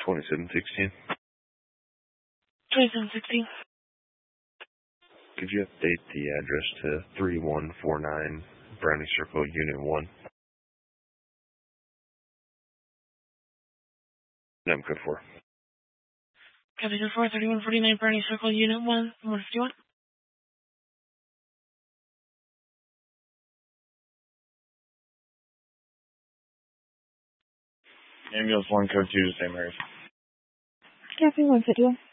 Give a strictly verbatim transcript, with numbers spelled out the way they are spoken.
twenty-seven sixteen. twenty-seven sixteen. Could you update the address to three one four nine Brownie Circle, Unit one? I'm good for. Copy two four, thirty-one forty-nine Brownie Circle, Unit one. one fifty-one. Ambulance one, code two to Saint Mary's. Copy one fifty-one.